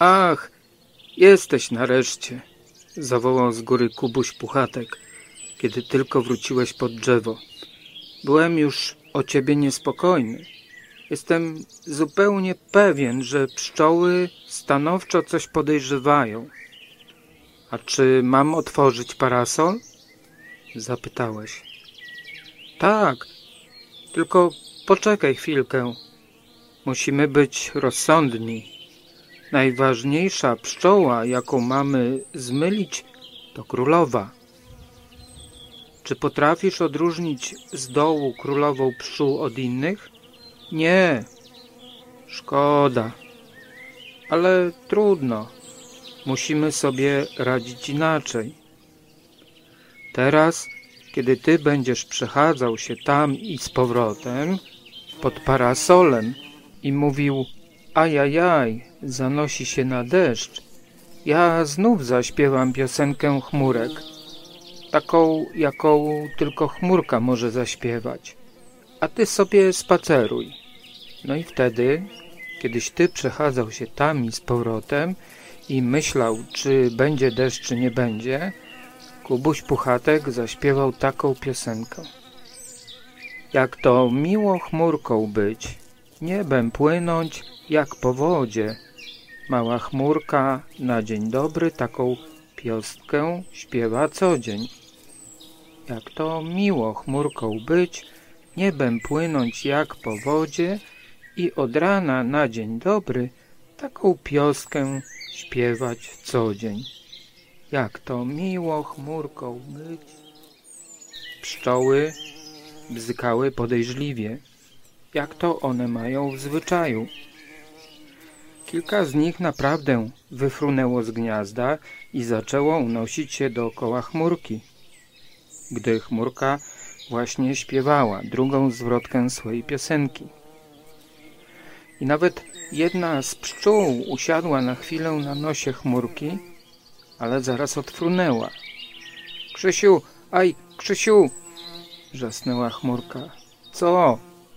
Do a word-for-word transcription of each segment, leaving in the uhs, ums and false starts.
Ach, jesteś nareszcie, zawołał z góry Kubuś Puchatek, kiedy tylko wróciłeś pod drzewo. Byłem już o ciebie niespokojny. Jestem zupełnie pewien, że pszczoły stanowczo coś podejrzewają. A czy mam otworzyć parasol? Zapytałeś. Tak, tylko poczekaj chwilkę. Musimy być rozsądni. Najważniejsza pszczoła, jaką mamy zmylić, to królowa. Czy potrafisz odróżnić z dołu królową pszczół od innych? Nie. Szkoda. Ale trudno. Musimy sobie radzić inaczej. Teraz, kiedy ty będziesz przechadzał się tam i z powrotem, pod parasolem i mówił: ajajaj, zanosi się na deszcz, ja znów zaśpiewam piosenkę chmurek, taką, jaką tylko chmurka może zaśpiewać, a ty sobie spaceruj. No i wtedy, kiedyś ty przechadzał się tam i z powrotem i myślał, czy będzie deszcz, czy nie będzie, Kubuś Puchatek zaśpiewał taką piosenkę. Jak to miło chmurką być, niebem płynąć jak po wodzie. Mała chmurka na dzień dobry taką piosnkę śpiewa co dzień. Jak to miło chmurką być, niebem płynąć jak po wodzie i od rana na dzień dobry taką piosnkę śpiewać co dzień. Jak to miło chmurką być. Pszczoły bzykały podejrzliwie, jak to one mają w zwyczaju. Kilka z nich naprawdę wyfrunęło z gniazda i zaczęło unosić się dookoła chmurki, gdy chmurka właśnie śpiewała drugą zwrotkę swojej piosenki. I nawet jedna z pszczół usiadła na chwilę na nosie chmurki, ale zaraz odfrunęła. Krzysiu, aj, Krzysiu! Wrzasnęła chmurka. Co?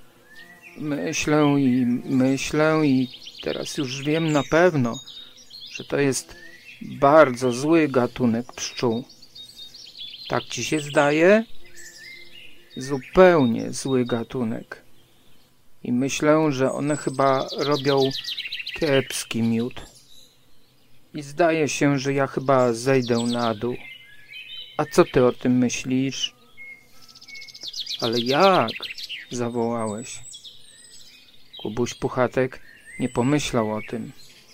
Myślę i myślę i teraz już wiem na pewno, że to jest bardzo zły gatunek pszczół. Tak ci się zdaje? Zupełnie zły gatunek. I myślę, że one chyba robią kiepski miód. I zdaje się, że ja chyba zejdę na dół. A co ty o tym myślisz? Ale jak? Zawołałeś. Kubuś Puchatek nie pomyślał o tym.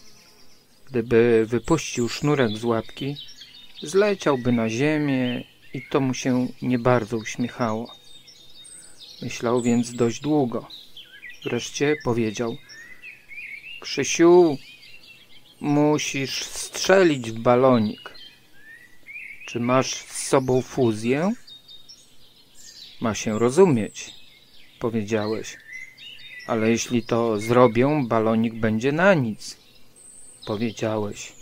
Gdyby wypuścił sznurek z łapki, zleciałby na ziemię i to mu się nie bardzo uśmiechało. Myślał więc dość długo. Wreszcie powiedział: Krzysiu, musisz strzelić w balonik. Czy masz z sobą fuzję? Ma się rozumieć, powiedziałeś. Ale jeśli to zrobię, balonik będzie na nic, powiedziałeś.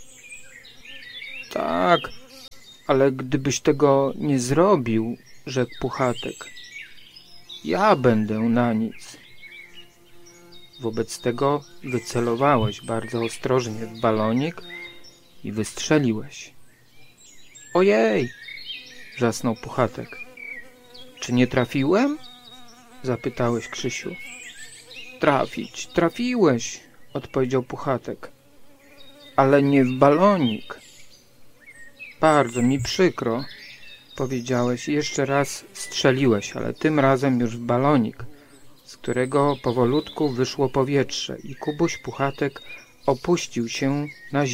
Tak, ale gdybyś tego nie zrobił, rzekł Puchatek, ja będę na nic. Wobec tego wycelowałeś bardzo ostrożnie w balonik i wystrzeliłeś. Ojej! Wrzasnął Puchatek. Czy nie trafiłem? Zapytałeś, Krzysiu. Trafić, trafiłeś, odpowiedział Puchatek. Ale nie w balonik. Bardzo mi przykro, powiedziałeś i jeszcze raz strzeliłeś, ale tym razem już w balonik, z którego powolutku wyszło powietrze i Kubuś Puchatek opuścił się na ziemię.